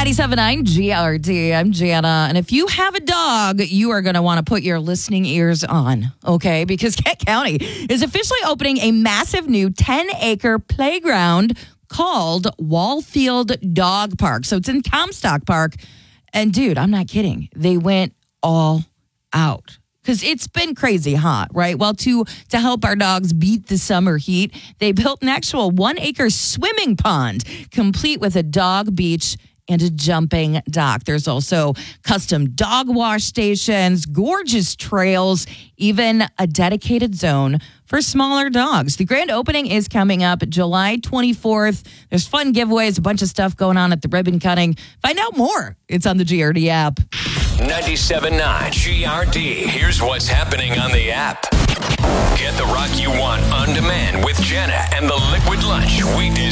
97.9 GRD. I'm Jana. And if you have a dog, you are going to want to put your listening ears on, okay? Because Kent County is officially opening a massive new 10-acre playground called Wallfield Dog Park. So it's in Comstock Park. And dude, I'm not kidding. They went all out. Because it's been crazy hot, right? Well, to help our dogs beat the summer heat, they built an actual 1-acre swimming pond, complete with a dog beach and a jumping dock. There's also custom dog wash stations, gorgeous trails, even a dedicated zone for smaller dogs. The grand opening is coming up July 24th. There's fun giveaways, a bunch of stuff going on at the ribbon cutting. Find out more. It's on the GRD app. 97.9 GRD. Here's what's happening on the app. Get the rock you want on demand with Jenna and the Liquid Lunch. Weekdays